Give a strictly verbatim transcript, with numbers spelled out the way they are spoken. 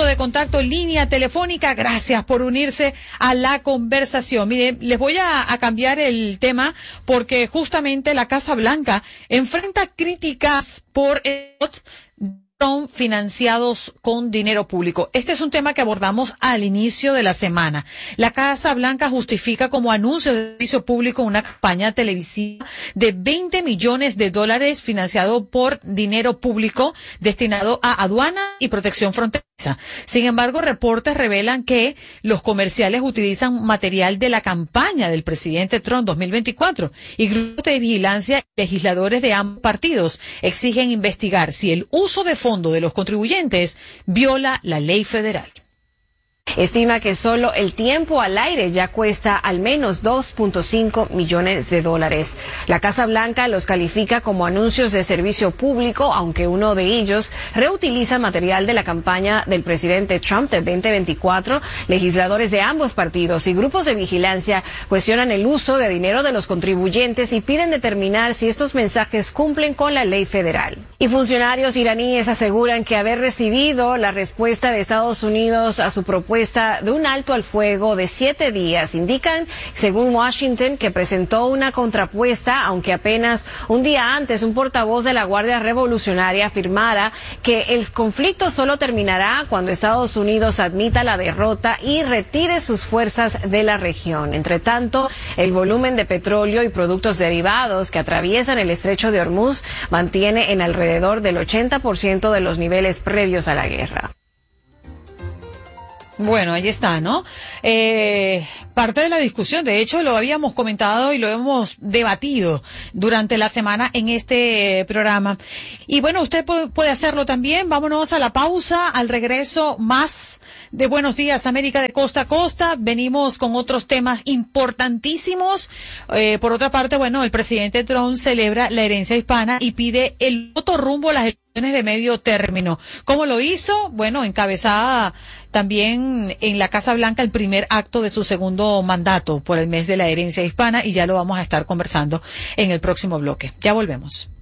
de contacto, línea telefónica. Gracias por unirse a la conversación. Miren, les voy a, a cambiar el tema porque justamente la Casa Blanca enfrenta críticas por el son financiados con dinero público. Este es un tema que abordamos al inicio de la semana. La Casa Blanca justifica como anuncio de servicio público una campaña televisiva de veinte millones de dólares financiado por dinero público destinado a aduana y protección fronteriza. Sin embargo, reportes revelan que los comerciales utilizan material de la campaña del presidente Trump dos mil veinticuatro y grupos de vigilancia y legisladores de ambos partidos exigen investigar si el uso de fondo de los contribuyentes viola la ley federal. Estima que solo el tiempo al aire ya cuesta al menos dos punto cinco millones de dólares. La Casa Blanca los califica como anuncios de servicio público, aunque uno de ellos reutiliza material de la campaña del presidente Trump de veinte veinticuatro. Legisladores de ambos partidos y grupos de vigilancia cuestionan el uso de dinero de los contribuyentes y piden determinar si estos mensajes cumplen con la ley federal. Y funcionarios iraníes aseguran que haber recibido la respuesta de Estados Unidos a su propuesta de un alto al fuego de siete días. Indican, según Washington, que presentó una contrapuesta, aunque apenas un día antes un portavoz de la Guardia Revolucionaria afirmara que el conflicto solo terminará cuando Estados Unidos admita la derrota y retire sus fuerzas de la región. Entre tanto, el volumen de petróleo y productos derivados que atraviesan el estrecho de Hormuz mantiene en alrededor del ochenta por ciento de los niveles previos a la guerra. Bueno, ahí está, ¿no? Eh, parte de la discusión, de hecho, lo habíamos comentado y lo hemos debatido durante la semana en este programa. Y bueno, usted puede hacerlo también. Vámonos a la pausa, al regreso más de Buenos Días América de costa a costa. Venimos con otros temas importantísimos. Eh, por otra parte, bueno, el presidente Trump celebra la herencia hispana y pide el voto rumbo a las elecciones de medio término. ¿Cómo lo hizo? Bueno, encabezada también en la Casa Blanca el primer acto de su segundo mandato por el mes de la herencia hispana y ya lo vamos a estar conversando en el próximo bloque. Ya volvemos.